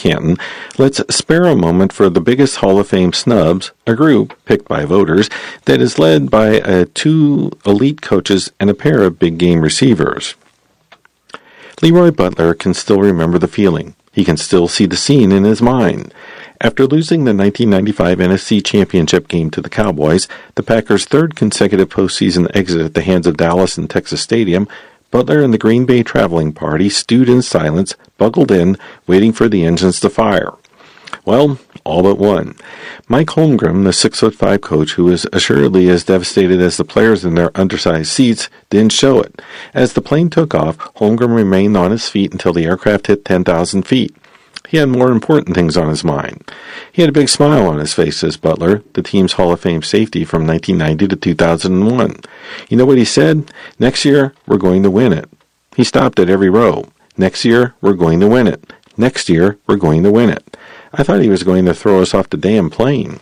Canton, let's spare a moment for the biggest Hall of Fame snubs, a group, picked by voters, that is led by 2 elite coaches and a pair of big-game receivers. Leroy Butler can still remember the feeling. He can still see the scene in his mind. After losing the 1995 NFC Championship game to the Cowboys, the Packers' 3rd consecutive postseason exit at the hands of Dallas and Texas Stadium, Butler and the Green Bay traveling party stewed in silence, buckled in, waiting for the engines to fire. Well, all but one. Mike Holmgren, the 6'5" coach who was assuredly as devastated as the players in their undersized seats, didn't show it. As the plane took off, Holmgren remained on his feet until the aircraft hit 10,000 feet. He had more important things on his mind. He had a big smile on his face, says Butler, the team's Hall of Fame safety from 1990 to 2001. You know what he said? Next year, we're going to win it. He stopped at every row. Next year, we're going to win it. Next year, we're going to win it. I thought he was going to throw us off the damn plane.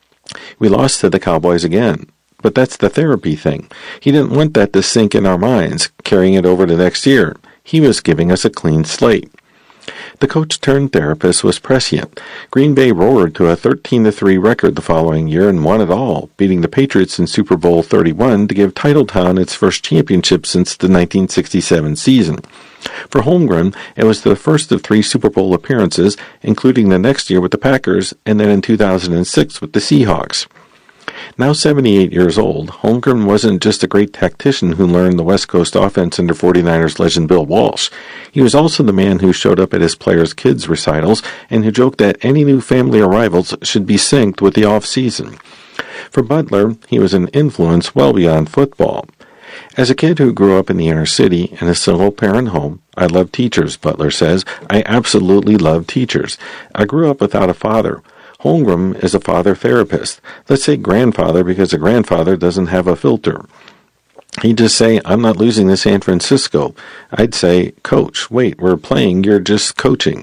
We lost to the Cowboys again. But that's the therapy thing. He didn't want that to sink in our minds, carrying it over to next year. He was giving us a clean slate. The coach-turned-therapist was prescient. Green Bay roared to a 13-3 record the following year and won it all, beating the Patriots in Super Bowl 31 to give Titletown its first championship since the 1967 season. For Holmgren, it was the first of 3 Super Bowl appearances, including the next year with the Packers and then in 2006 with the Seahawks. Now 78 years old, Holmgren wasn't just a great tactician who learned the West Coast offense under 49ers legend Bill Walsh. He was also the man who showed up at his players' kids' recitals and who joked that any new family arrivals should be synced with the off-season. For Butler, he was an influence well beyond football. As a kid who grew up in the inner city in a single-parent home, I loved teachers, Butler says. I absolutely loved teachers. I grew up without a father. Holmgren is a father therapist. Let's say grandfather because a grandfather doesn't have a filter. He'd just say, I'm not losing to San Francisco. I'd say, Coach, wait, we're playing, you're just coaching.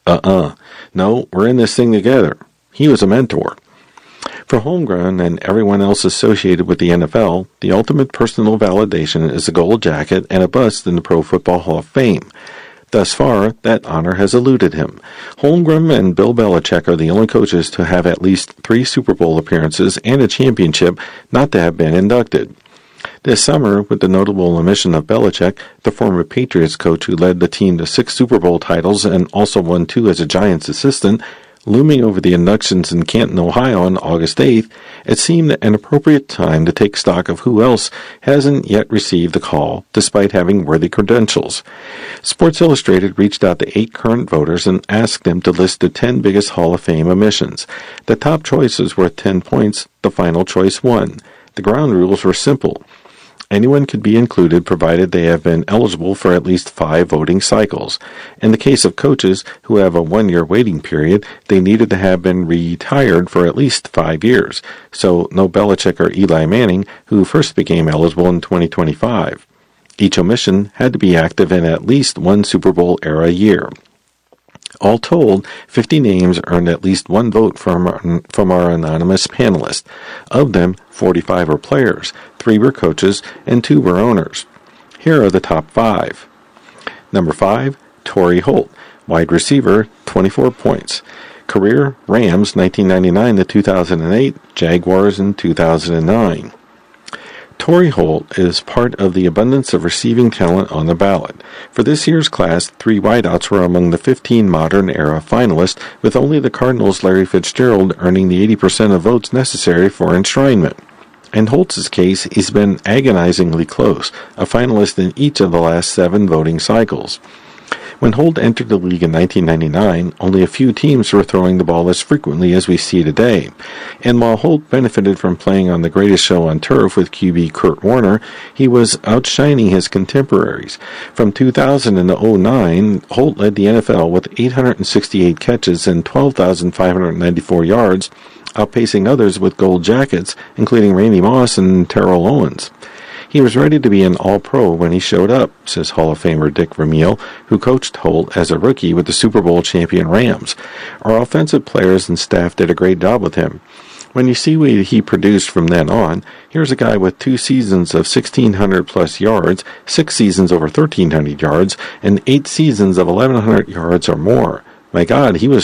No, we're in this thing together. He was a mentor. For Holmgren and everyone else associated with the NFL, the ultimate personal validation is a gold jacket and a bust in the Pro Football Hall of Fame. Thus far, that honor has eluded him. Holmgren and Bill Belichick are the only coaches to have at least 3 Super Bowl appearances and a championship not to have been inducted. This summer, with the notable omission of Belichick, the former Patriots coach who led the team to 6 Super Bowl titles and also won 2 as a Giants assistant, looming over the inductions in Canton, Ohio on August 8th, it seemed an appropriate time to take stock of who else hasn't yet received the call, despite having worthy credentials. Sports Illustrated reached out to 8 current voters and asked them to list the 10 biggest Hall of Fame omissions. The top choice was worth 10 points, the final choice won. The ground rules were simple. Anyone could be included provided they have been eligible for at least 5 voting cycles. In the case of coaches who have a 1-year waiting period, they needed to have been retired for at least 5 years. So no Belichick or Eli Manning, who first became eligible in 2025. Each omission had to be active in at least 1 Super Bowl era year. All told, 50 names earned at least 1 vote from our anonymous panelists. Of them, 45 were players, 3 were coaches, and 2 were owners. Here are the top 5. Number 5, Torrey Holt, wide receiver, 24 points. Career, Rams 1999 to 2008, Jaguars in 2009. Torrey Holt is part of the abundance of receiving talent on the ballot. For this year's class, 3 wideouts were among the 15 modern-era finalists, with only the Cardinals' Larry Fitzgerald earning the 80% of votes necessary for enshrinement. In Holt's case, he's been agonizingly close, a finalist in each of the last 7 voting cycles. When Holt entered the league in 1999, only a few teams were throwing the ball as frequently as we see today. And while Holt benefited from playing on the greatest show on turf with QB Kurt Warner, he was outshining his contemporaries. From 2000 to 2009, Holt led the NFL with 868 catches and 12,594 yards, outpacing others with gold jackets, including Randy Moss and Terrell Owens. He was ready to be an All-Pro when he showed up, says Hall of Famer Dick Vermeil, who coached Holt as a rookie with the Super Bowl champion Rams. Our offensive players and staff did a great job with him. When you see what he produced from then on, here's a guy with 2 seasons of 1,600-plus yards, 6 seasons over 1,300 yards, and 8 seasons of 1,100 yards or more. My God, he was